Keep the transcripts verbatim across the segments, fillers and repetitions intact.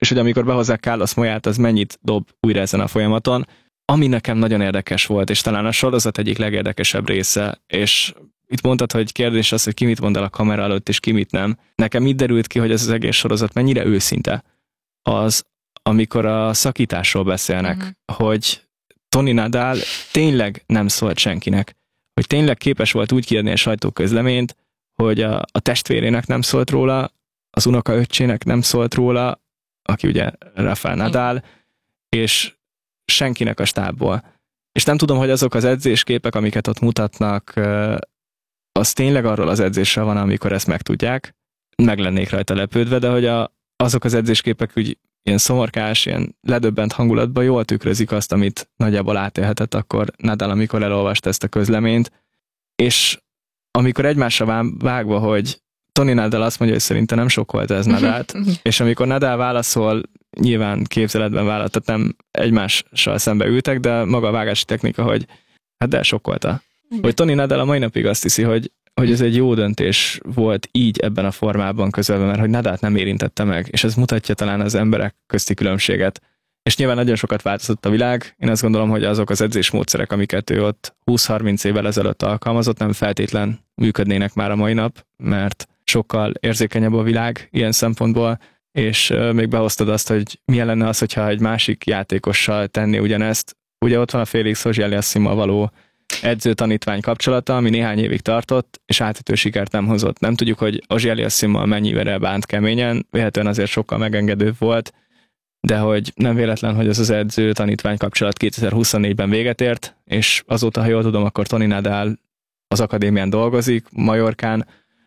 és hogy amikor behozzák Carlos Moyát, az mennyit dob újra ezen a folyamaton. Ami nekem nagyon érdekes volt, és talán a sorozat egyik legérdekesebb része, és itt mondtad, hogy kérdés az, hogy ki mit mond el a kamera előtt, és ki mit nem. Nekem itt derült ki, hogy ez az egész sorozat mennyire őszinte. Az, amikor a szakításról beszélnek, uh-huh. hogy Toni Nadal tényleg nem szólt senkinek. Hogy tényleg képes volt úgy kiadni a sajtóközleményt, hogy a, a testvérének nem szólt róla, az unokaöccsének nem szólt róla, aki ugye Rafael Nadal, és senkinek a stábból. És nem tudom, hogy azok az edzésképek, amiket ott mutatnak, az tényleg arról az edzésről van, amikor ezt megtudják, meg lennék rajta lepődve, de hogy a, azok az edzésképek úgy ilyen szomorkás, ilyen ledöbbent hangulatban jól tükrözik azt, amit nagyjából átélhetett akkor Nadal, amikor elolvasta ezt a közleményt, és amikor egymásra vágva, hogy Toni Nadal azt mondja, hogy szerinte nem sokkolta ez Nadalt, és amikor Nadal válaszol, nyilván képzeletben vállalt, tehát nem egymással szembe ültek, de maga a vágási technika, hogy hát de sokkolta. Hogy Toni Nadal a mai napig azt hiszi, hogy, hogy ez egy jó döntés volt így ebben a formában közölve, mert hogy Nadalt nem érintette meg, és ez mutatja talán az emberek közti különbséget. És nyilván nagyon sokat változott a világ. Én azt gondolom, hogy azok az edzésmódszerek, amiket ő ott húsz-harminc évvel ezelőtt alkalmazott, nem feltétlen működnének már a mai nap, mert sokkal érzékenyebb a világ ilyen szempontból, és még behoztad azt, hogy milyen lenne az, hogyha egy másik játékossal tenni ugyanezt. Ugye ott van a Félix Auger-Aliassime-mal való edző-tanítvány kapcsolata, ami néhány évig tartott, és átütő sikert nem hozott. Nem tudjuk, hogy Auger-Aliassime-mal mennyire bánt keményen, véletlenül azért sokkal megengedőbb volt, de hogy nem véletlen, hogy az az edző-tanítvány kapcsolat kétezer-huszonnégyben véget ért, és azóta, ha jól tudom, akkor Toni Nadal az akadémián dolgozik, Majorkán,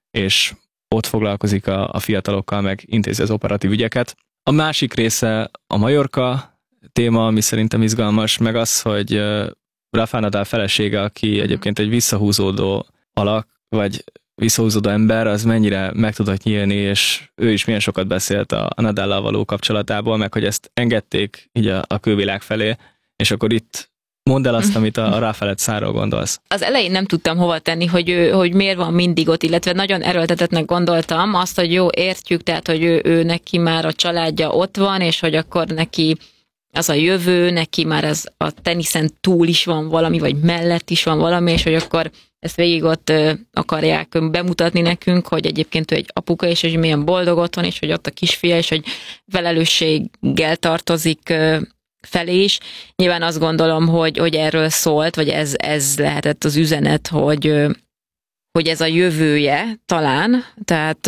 és ott foglalkozik a, a fiatalokkal, meg intézi az operatív ügyeket. A másik része a Majorka téma, ami szerintem izgalmas, meg az, hogy Rafael Nadal felesége, aki egyébként egy visszahúzódó alak, vagy visszahúzódó ember, az mennyire meg tudott nyílni, és ő is milyen sokat beszélt a, a Nadallal való kapcsolatából, meg hogy ezt engedték így a, a külvilág felé, és akkor itt mondd el azt, amit a, a Rafael Száról gondolsz. Az elején nem tudtam hova tenni, hogy, ő, hogy miért van mindig ott, illetve nagyon erőltetetnek gondoltam azt, hogy jó, értjük, tehát, hogy ő, ő neki már a családja ott van, és hogy akkor neki az a jövő, neki már az a teniszen túl is van valami, vagy mellett is van valami, és hogy akkor ezt végig ott akarják bemutatni nekünk, hogy egyébként ő egy apuka, és hogy milyen boldog ott van, és hogy ott a kisfia, és hogy felelősséggel tartozik felé is. Nyilván azt gondolom, hogy, hogy erről szólt, vagy ez, ez lehetett az üzenet, hogy, hogy ez a jövője talán, tehát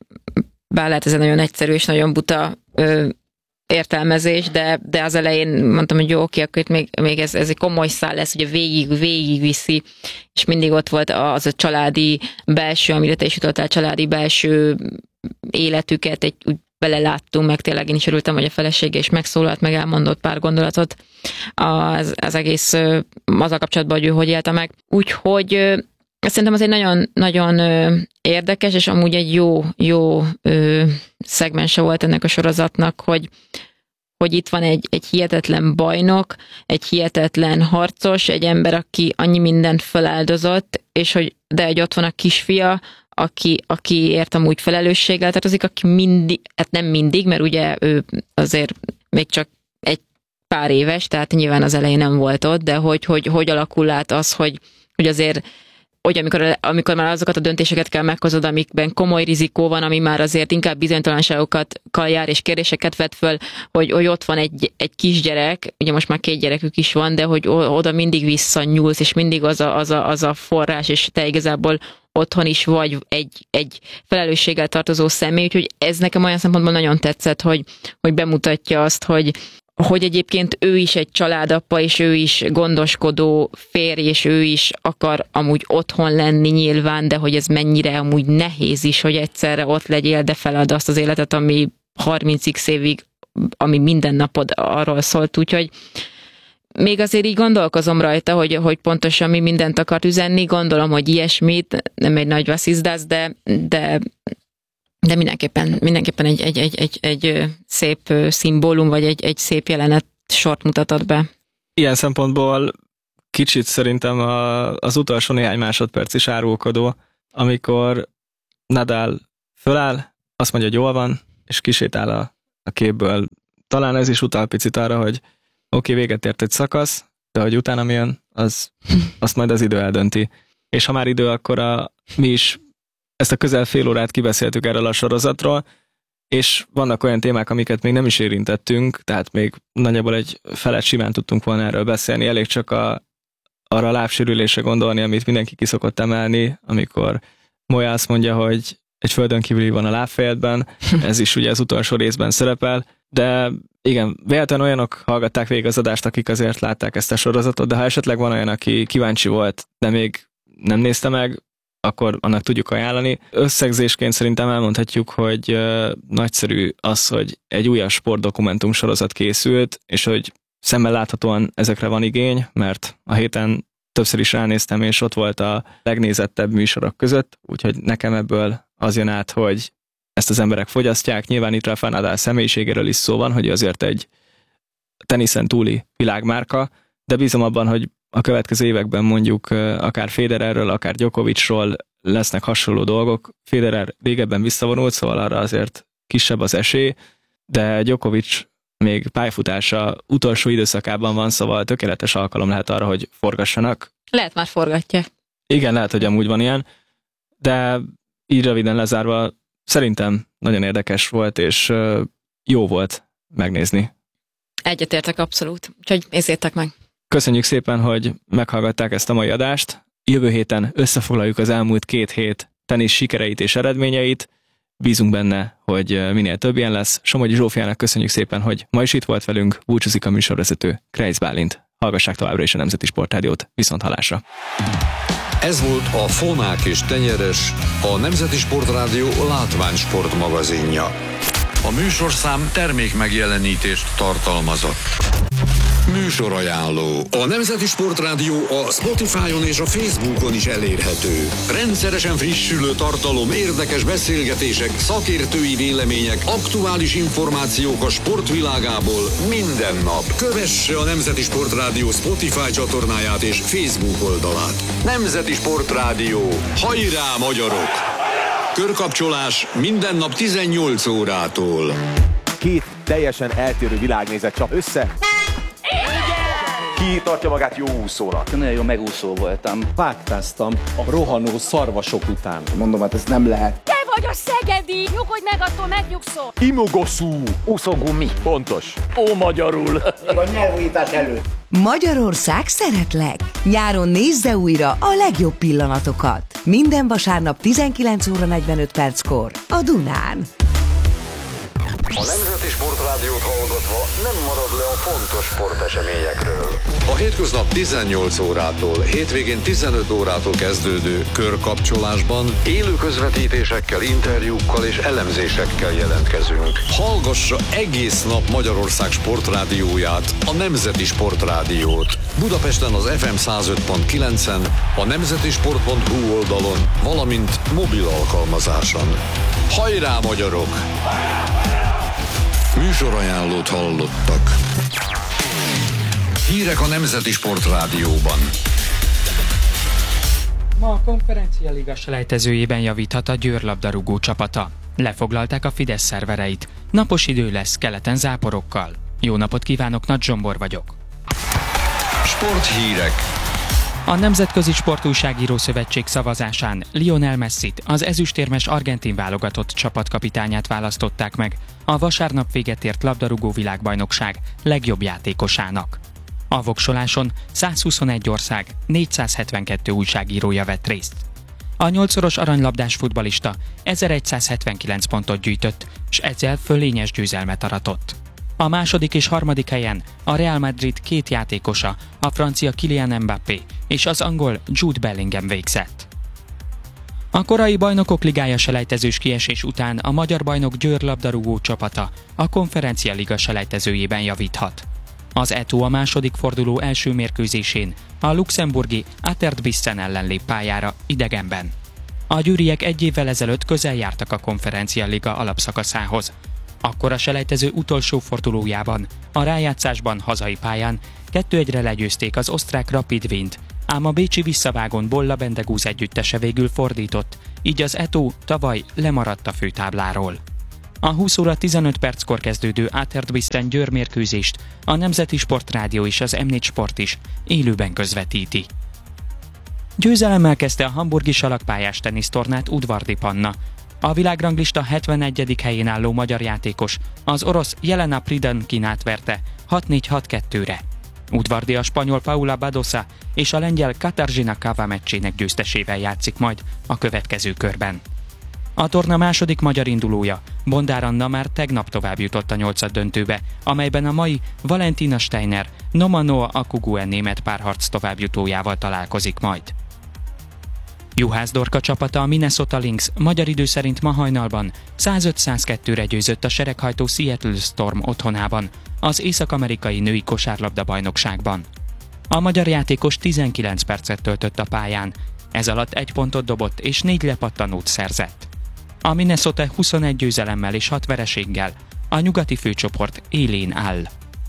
bár lehet ez egy nagyon egyszerű és nagyon buta értelmezés, de, de az elején mondtam, hogy jó, oké, akkor itt még, még ez, ez egy komoly szál lesz, ugye végig, végig viszi, és mindig ott volt az a családi belső, amire te is jutottál, családi belső életüket, egy, úgy beleláttunk, meg tényleg én is örültem, hogy a felesége is megszólalt, meg elmondott pár gondolatot az, az egész azzal kapcsolatban, hogy ő hogy élte meg. Úgyhogy szerintem az egy nagyon, nagyon érdekes, és amúgy egy jó, jó szegmense volt ennek a sorozatnak, hogy, hogy itt van egy, egy hihetetlen bajnok, egy hihetetlen harcos, egy ember, aki annyi mindent feláldozott, és hogy de egy ott van a kisfia, aki, aki ért amúgy felelősséggel tartozik, aki mindig, hát nem mindig, mert ugye ő azért még csak egy pár éves, tehát nyilván az elején nem volt ott, de hogy, hogy, hogy alakul át az, hogy, hogy azért hogy amikor, amikor már azokat a döntéseket kell meghozod, amikben komoly rizikó van, ami már azért inkább bizonytalanságokat jár és kérdéseket vet föl, hogy, hogy ott van egy, egy kisgyerek, ugye most már két gyerekük is van, de hogy oda mindig visszanyúlsz, és mindig az a, az a, az a forrás, és te igazából otthon is vagy egy, egy felelősséggel tartozó személy, úgyhogy ez nekem olyan szempontból nagyon tetszett, hogy, hogy bemutatja azt, hogy hogy egyébként ő is egy családapa, és ő is gondoskodó férj, és ő is akar amúgy otthon lenni nyilván, de hogy ez mennyire amúgy nehéz is, hogy egyszerre ott legyél, de felad azt az életet, ami harminc évig, ami minden napod arról szólt, úgyhogy még azért így gondolkozom rajta, hogy, hogy pontosan mi mindent akart üzenni, gondolom, hogy ilyesmit, nem egy nagy vasszizdász, de, de de mindenképpen, mindenképpen egy, egy, egy, egy, egy szép szimbólum, vagy egy, egy szép jelenet sort mutatott be. Ilyen szempontból kicsit szerintem a, az utolsó néhány másodperc is árulkodó, amikor Nadal föláll, azt mondja, hogy jól van, és kisétál a, a képből talán ez is utal picit arra, hogy oké, okay, véget ért egy szakasz, de hogy utána mi jön, az, azt majd az idő eldönti. És ha már idő, akkor a, mi is ezt a közel fél órát kibeszéltük erről a sorozatról, és vannak olyan témák, amiket még nem is érintettünk, tehát még nagyjából egy felet simán tudtunk volna erről beszélni, elég csak a, arra a lábsérülésre gondolni, amit mindenki ki szokott emelni, amikor Moya azt mondja, hogy egy földön kívüli van a lábfejedben, ez is ugye az utolsó részben szerepel, de igen, véletlenül olyanok hallgatták végig az adást, akik azért látták ezt a sorozatot, de ha esetleg van olyan, aki kíváncsi volt, de még nem nézte meg, akkor annak tudjuk ajánlani. Összegzésként szerintem elmondhatjuk, hogy uh, nagyszerű az, hogy egy újabb sportdokumentum sorozat készült, és hogy szemmel láthatóan ezekre van igény, mert a héten többször is ránéztem, és ott volt a legnézettebb műsorok között, úgyhogy nekem ebből az jön át, hogy ezt az emberek fogyasztják. Nyilván itt Rafael Nadal személyiségéről is szó van, hogy azért egy teniszen túli világmárka, de bízom abban, hogy a következő években mondjuk akár Federerről, akár Djokovicról lesznek hasonló dolgok. Federer régebben visszavonult, szóval arra azért kisebb az esély, de Djokovic még pályafutása utolsó időszakában van, szóval tökéletes alkalom lehet arra, hogy forgassanak. Lehet már forgatják. Igen, lehet, hogy amúgy van ilyen, de így röviden lezárva szerintem nagyon érdekes volt, és jó volt megnézni. Egyetértek abszolút, úgyhogy nézzétek meg. Köszönjük szépen, hogy meghallgatták ezt a mai adást. Jövő héten összefoglaljuk az elmúlt két hét tenisz sikereit és eredményeit. Bízunk benne, hogy minél több ilyen lesz. Somogyi Zsófiának köszönjük szépen, hogy ma is itt volt velünk. Búcsúzik a műsorvezető, Krejc Bálint. Hallgassák továbbra is a Nemzeti Sportrádiót. Viszont hallásra! Ez volt a Fonák és Tenyeres, a Nemzeti Sportrádió látványsport magazinja. A műsorszám termék megjelenítést tartalmazott. Műsorajánló. A Nemzeti Sportrádió a Spotify-on és a Facebookon is elérhető. Rendszeresen frissülő tartalom, érdekes beszélgetések, szakértői vélemények, aktuális információk a sportvilágából minden nap. Kövesse a Nemzeti Sportrádió Spotify csatornáját és Facebook oldalát. Nemzeti Sportrádió. Hajrá, magyarok! Körkapcsolás minden nap tizennyolc órától. Két teljesen eltérő világnézet csap össze. Ki tartja magát jó úszónak? Nagyon jó megúszó voltam. Vágtáztam a rohanó szarvasok után. Mondom, hát ez nem lehet. Te vagy a szegedi! Nyugodj meg, attól megnyugszol! Imogoszú. Úszógumi. Pontos. Ó, magyarul. A nyelvújítás előtt. Magyarország szeretlek! Nyáron nézze újra a legjobb pillanatokat. Minden vasárnap tizenkilenc óra negyvenöt perckor a Dunán. A Nemzeti Sportrádiót hallgatva nem marad le a fontos sporteseményekről. A hétköznap tizennyolc órától, hétvégén tizenöt órától kezdődő körkapcsolásban élő közvetítésekkel, interjúkkal és elemzésekkel jelentkezünk. Hallgassa egész nap Magyarország sportrádióját, a Nemzeti Sportrádiót. Budapesten az ef em száz öt pont kilencen, a nemzetisport pont hu oldalon, valamint mobil alkalmazáson. Hajrá, magyarok! Műsorajánlót hallottak. Hírek a Nemzeti Sportrádióban. Ma a Konferencia Liga selejtezőjében javíthat a Győr labdarúgó csapata. Lefoglalták a Fidesz szervereit. Napos idő lesz, keleten záporokkal. Jó napot kívánok, Nagy Zsombor vagyok. Sporthírek. A Nemzetközi Sportújságíró Szövetség szavazásán Lionel Messit, az ezüstérmes argentin válogatott csapatkapitányát választották meg a vasárnap véget ért labdarúgó világbajnokság legjobb játékosának. A voksoláson százhuszonegy ország, négyszázhetvenkettő újságírója vett részt. A nyolcszoros aranylabdás futballista ezeregyszázhetvenkilenc pontot gyűjtött, és ezzel fölényes győzelmet aratott. A második és harmadik helyen a Real Madrid két játékosa, a francia Kylian Mbappé és az angol Jude Bellingham végzett. A korai Bajnokok Ligája selejtezős kiesés után a magyar bajnok Győr labdarúgó csapata a Konferencia Liga selejtezőjében javíthat. Az é té o a második forduló első mérkőzésén a luxemburgi Atert Bissen ellen lép pályára idegenben. A győriek egy évvel ezelőtt közel jártak a Konferencia Liga alapszakaszához. Akkor a selejtező utolsó fordulójában, a rájátszásban hazai pályán kettő egyre legyőzték az osztrák Rapid Wient, ám a bécsi visszavágón Bolla Bendegúz együttese végül fordított, így az é té o tavaly lemaradt a főtábláról. A húsz óra tizenöt perckor kezdődő Átertbizten Győr mérkőzést a Nemzeti Sportrádió és az em négy Sport is élőben közvetíti. Győzelemmel kezdte a hamburgi salakpályás tenisztornát Udvardi Panna. A világranglista hetvenegyedik helyén álló magyar játékos az orosz Jelena Pridankinát verte hat négy hat kettőre. Udvardi a spanyol Paula Badosa és a lengyel Katarzyna Kawa meccsének győztesével játszik majd a következő körben. A torna második magyar indulója, Bondár Anna már tegnap tovább jutott a nyolcaddöntőbe, amelyben a mai Valentina Steiner Noma Noa Akuguen német párharc továbbjutójával találkozik majd. Juhász Dorka csapata, a Minnesota Lynx magyar idő szerint ma hajnalban száz öt száz kettőre győzött a sereghajtó Seattle Storm otthonában, az észak-amerikai női kosárlabda bajnokságban. A magyar játékos tizenkilenc percet töltött a pályán, ez alatt egy pontot dobott és négy lepattanót szerzett. A Minnesota huszonegy győzelemmel és hat vereséggel a nyugati főcsoport élén áll.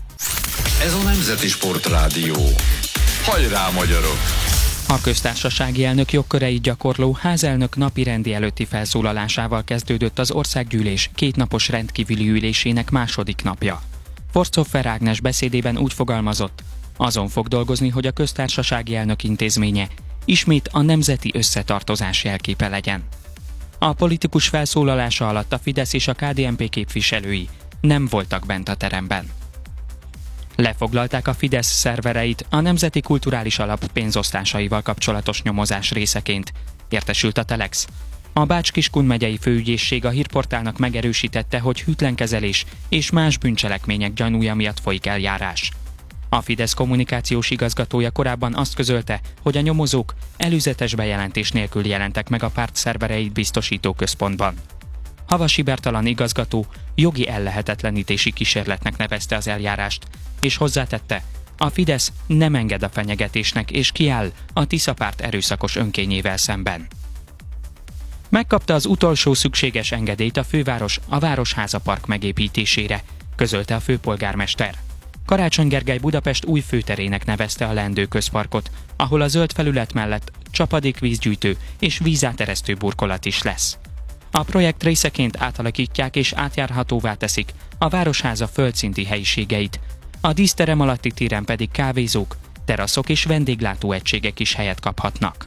Ez a Nemzeti Sportrádió. Hajrá, magyarok! A köztársasági elnök jogköreit gyakorló házelnök napirendi előtti felszólalásával kezdődött az országgyűlés kétnapos rendkívüli ülésének második napja. Forszoffer Ágnes beszédében úgy fogalmazott, azon fog dolgozni, hogy a köztársasági elnök intézménye ismét a nemzeti összetartozás jelképe legyen. A politikus felszólalása alatt a Fidesz és a ká dé en pé képviselői nem voltak bent a teremben. Lefoglalták a Fidesz szervereit a Nemzeti Kulturális Alap pénzosztásaival kapcsolatos nyomozás részeként, értesült a Telex. A Bács-Kiskun megyei főügyészség a hírportálnak megerősítette, hogy hűtlenkezelés és más bűncselekmények gyanúja miatt folyik eljárás. A Fidesz kommunikációs igazgatója korábban azt közölte, hogy a nyomozók előzetes bejelentés nélkül jelentek meg a párt szervereit biztosító központban. Havasi Bertalan igazgató jogi ellehetetlenítési kísérletnek nevezte az eljárást, és hozzátette, a Fidesz nem enged a fenyegetésnek és kiáll a Tisza párt erőszakos önkényével szemben. Megkapta az utolsó szükséges engedélyt a főváros a Városháza Park megépítésére, közölte a főpolgármester. Karácsony Gergely Budapest új főterének nevezte a leendő közparkot, ahol a zöld felület mellett csapadékvízgyűjtő és vízáteresztő burkolat is lesz. A projekt részeként átalakítják és átjárhatóvá teszik a Városháza földszinti helyiségeit, a díszterem alatti téren pedig kávézók, teraszok és vendéglátóegységek is helyet kaphatnak.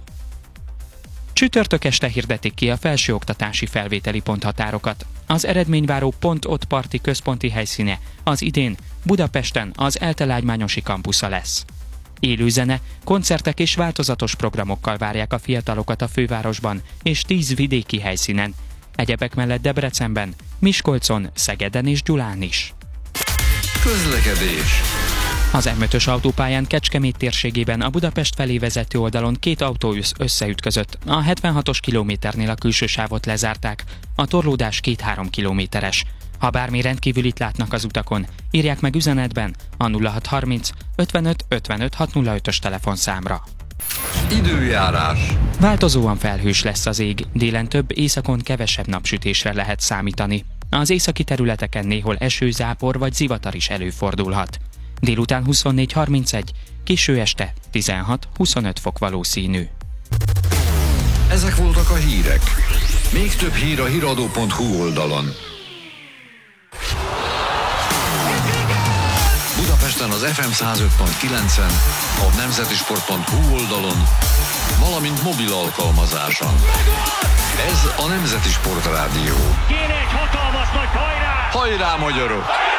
Csütörtök este hirdetik ki a felsőoktatási felvételi ponthatárokat. Az eredményváró Pont Ott Parti központi helyszíne az idén Budapesten az ELTE lágymányosi kampusza lesz. Élőzene, koncertek és változatos programokkal várják a fiatalokat a fővárosban és tíz vidéki helyszínen, egyebek mellett Debrecenben, Miskolcon, Szegeden és Gyulán is. Közlekedés. Az em ötös autópályán Kecskemét térségében a Budapest felé vezető oldalon két autó összeütközött. A hetvenhatos kilométernél a külső sávot lezárták, a torlódás két-három kilométeres. Ha bármi rendkívülit látnak az utakon, írják meg üzenetben a nulla hat harminc ötvenöt ötvenöt hatszázötös telefonszámra. Időjárás. Változóan felhős lesz az ég, délen több, északon kevesebb napsütésre lehet számítani. Az északi területeken néhol eső, zápor vagy zivatar is előfordulhat. Délután huszonnégy harmincegy, késő este tizenhat-huszonöt fok valószínű. Ezek voltak a hírek. Még több hír a híradó pont hu oldalon. Budapesten az ef em száz öt pont kilencen, a nemzetisport pont hu oldalon, valamint mobil alkalmazáson. Ez a Nemzeti Sportrádió. Kéne egy hatalmas nagy hajrá! Hajrá, magyarok!